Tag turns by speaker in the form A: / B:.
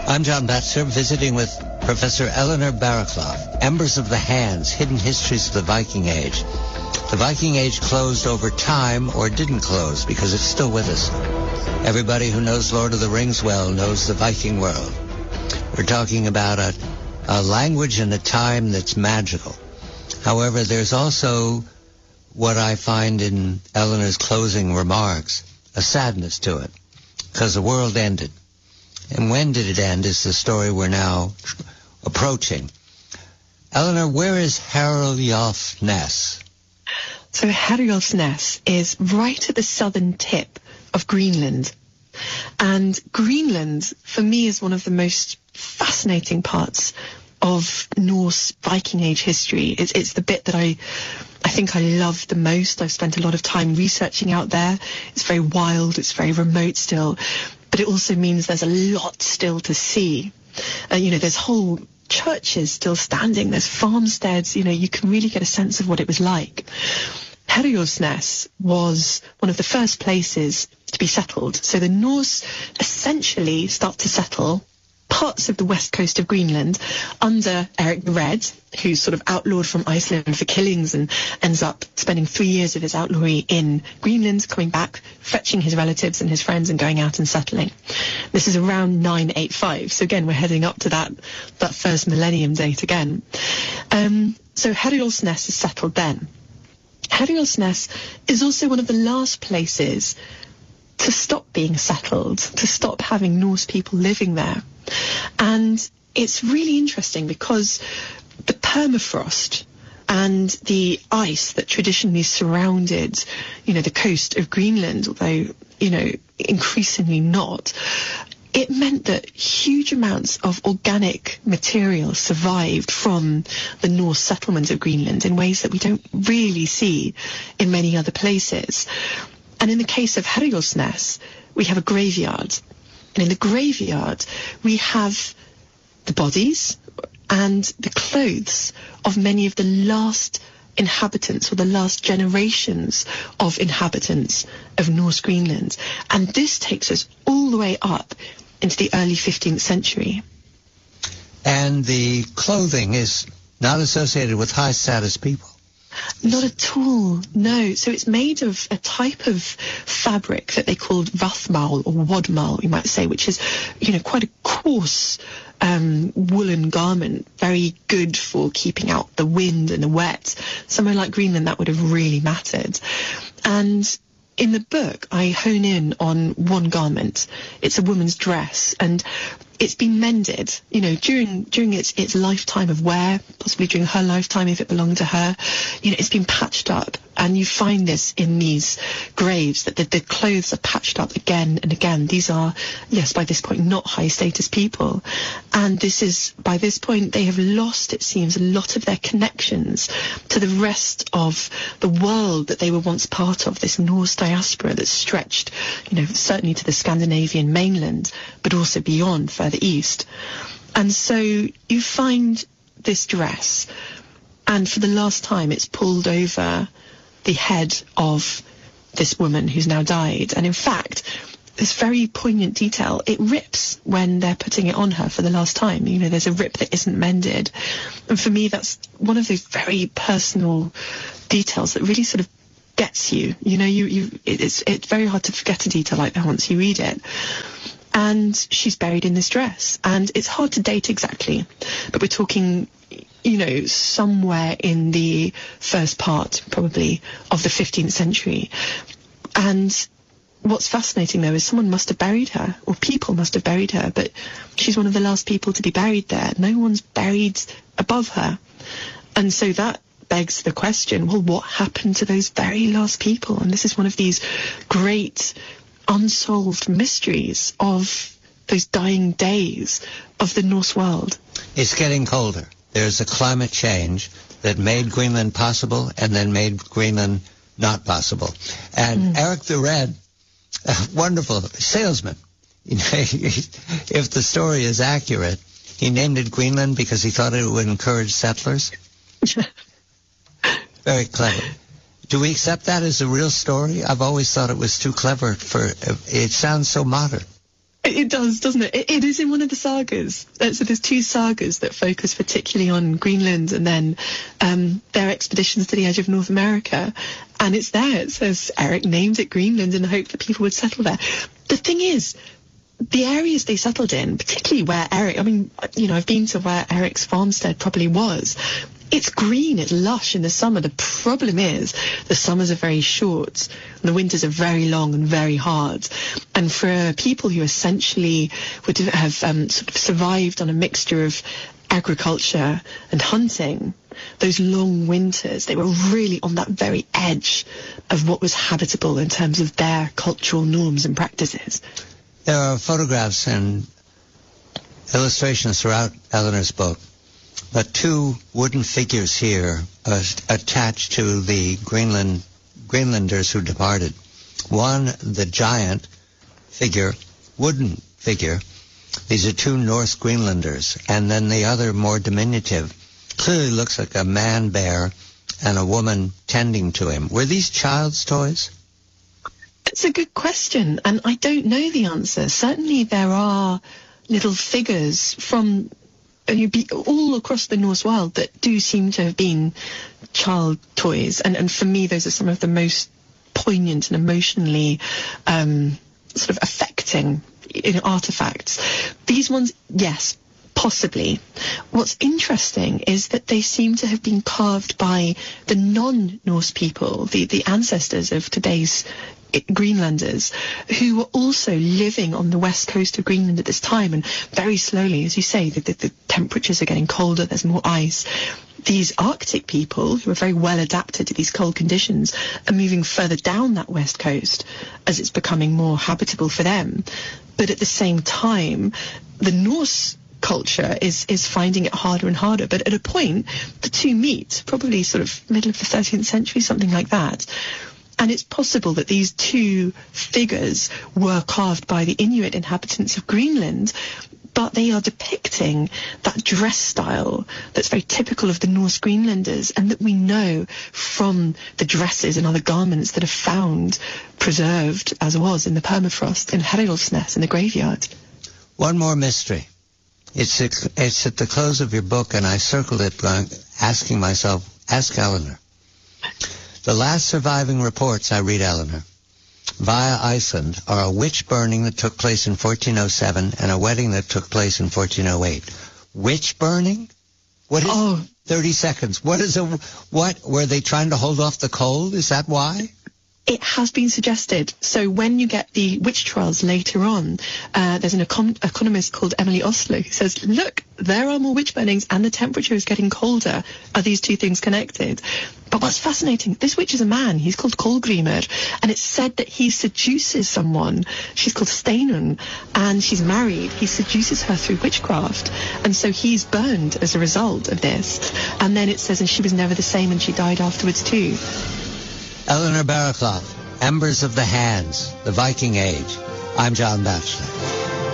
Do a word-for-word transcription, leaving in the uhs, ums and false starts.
A: I'm John Batzer, visiting with Professor Eleanor Barraclough. Embers of the Hands, Hidden Histories of the Viking Age. The Viking Age closed over time or didn't close because it's still with us. Everybody who knows Lord of the Rings well knows the Viking world. We're talking about a, a language and a time that's magical. However, there's also what I find in Eleanor's closing remarks, a sadness to it, because the world ended. And when did it end is the story we're now approaching. Eleanor, where is Herjolf's Ness?
B: So Herjolf's Ness is right at the southern tip of Greenland. And Greenland, for me, is one of the most fascinating parts of Norse Viking Age history. It's, it's the bit that I, I think I love the most. I've spent a lot of time researching out there. It's very wild. It's very remote still. But it also means there's a lot still to see. Uh, you know, there's whole churches still standing. There's farmsteads. You know, you can really get a sense of what it was like. Herjolf's Ness was one of the first places to be settled. So the Norse essentially start to settle parts of the west coast of Greenland under Eric the Red, who's sort of outlawed from Iceland for killings and ends up spending three years of his outlawry in Greenland, coming back, fetching his relatives and his friends and going out and settling. This is around nine eighty-five. So again, we're heading up to that, that first millennium date again. Um, so Herjolf's Ness is settled then. Herjolf's Ness is also one of the last places to stop being settled, to stop having Norse people living there. And it's really interesting because the permafrost and the ice that traditionally surrounded, you know, the coast of Greenland, although, you know, increasingly not, it meant that huge amounts of organic material survived from the Norse settlement of Greenland in ways that we don't really see in many other places. And in the case of Herjolf's Ness, we have a graveyard. And in the graveyard, we have the bodies and the clothes of many of the last inhabitants or the last generations of inhabitants of Norse Greenland. And this takes us all the way up into the early fifteenth century.
A: And the clothing is not associated with high status people.
B: Not at all, no. So it's made of a type of fabric that they called vathmal or wadmal, you might say, which is, you know, quite a coarse um, woolen garment, very good for keeping out the wind and the wet. Somewhere like Greenland, that would have really mattered. And in the book, I hone in on one garment. It's a woman's dress, and it's been mended, you know, during during its its lifetime of wear, possibly during her lifetime if it belonged to her. You know, it's been patched up, and you find this in these graves, that the, the clothes are patched up again and again. These are, yes, by this point, not high status people. And this is, by this point, they have lost, it seems, a lot of their connections to the rest of the world that they were once part of, this Norse diaspora that stretched, you know, certainly to the Scandinavian mainland, but also beyond, further east. And so you find this dress, and for the last time it's pulled over the head of this woman who's now died. And in fact, this very poignant detail, it rips when they're putting it on her for the last time. You know, there's a rip that isn't mended. And for me, that's one of those very personal details that really sort of gets you. You know, you, you it's it's very hard to forget a detail like that once you read it. And she's buried in this dress. And it's hard to date exactly, but we're talking, you know, somewhere in the first part, probably, of the fifteenth century. And what's fascinating, though, is someone must have buried her, or people must have buried her, but she's one of the last people to be buried there. No one's buried above her. And so that begs the question, well, what happened to those very last people? And this is one of these great unsolved mysteries of those dying days of the Norse world.
A: It's getting colder. There's a climate change that made Greenland possible and then made Greenland not possible. And mm. Eric the Red, a wonderful salesman, you know, if the story is accurate, he named it Greenland because he thought it would encourage settlers. Very clever. Do we accept that as a real story? I've always thought it was too clever for, it sounds so modern.
B: It, it does, doesn't it? it? It is in one of the sagas. Uh, so there's two sagas that focus particularly on Greenland and then um, their expeditions to the edge of North America. And it's there. It says Eric named it Greenland in the hope that people would settle there. The thing is, the areas they settled in, particularly where Eric, I mean, you know, I've been to where Eric's farmstead probably was. It's green, it's lush in the summer. The problem is the summers are very short and the winters are very long and very hard. And for people who essentially would have um, sort of survived on a mixture of agriculture and hunting, those long winters, they were really on that very edge of what was habitable in terms of their cultural norms and practices.
A: There are photographs and illustrations throughout Eleanor's book, but two wooden figures here uh, attached to the Greenland Greenlanders who departed. One, the giant figure, wooden figure. These are two Norse Greenlanders. And then the other, more diminutive, clearly looks like a man bear and a woman tending to him. Were these child's toys?
B: It's a good question, and I don't know the answer. Certainly there are little figures from all across the Norse world that do seem to have been child toys, and, and for me those are some of the most poignant and emotionally um, sort of affecting, you know, artifacts. These ones, yes, possibly. What's interesting is that they seem to have been carved by the non-Norse people, the, the ancestors of today's Greenlanders, who were also living on the west coast of Greenland at this time, and very slowly, as you say, the, the, the temperatures are getting colder, there's more ice. These Arctic people, who are very well adapted to these cold conditions, are moving further down that west coast as it's becoming more habitable for them. But at the same time, the Norse culture is is finding it harder and harder. But at a point, the two meet, probably sort of middle of the thirteenth century, something like that. And it's possible that these two figures were carved by the Inuit inhabitants of Greenland, but they are depicting that dress style that's very typical of the Norse Greenlanders, and that we know from the dresses and other garments that are found preserved, as was in the permafrost in Herjolfsnes in the graveyard.
A: One more mystery. It's, it's at the close of your book, and I circled it going, asking myself, ask Eleanor. The last surviving reports I read, Eleanor, via Iceland, are a witch burning that took place in fourteen oh seven and a wedding that took place in fourteen oh eight. Witch burning? What is
B: oh.
A: thirty seconds? What is a, what, were they trying to hold off the cold? Is that why?
B: It has been suggested. So when you get the witch trials later on, uh, there's an econ- economist called Emily Oslo who says, look, there are more witch burnings and the temperature is getting colder. Are these two things connected? But what's fascinating, this witch is a man. He's called Kolgrimr, and it's said that he seduces someone. She's called Steinun, and she's married. He seduces her through witchcraft, and so he's burned as a result of this. And then it says, and she was never the same, and she died afterwards too.
A: Eleanor Barraclough, Embers of the Hands, The Viking Age. I'm John Batchelor.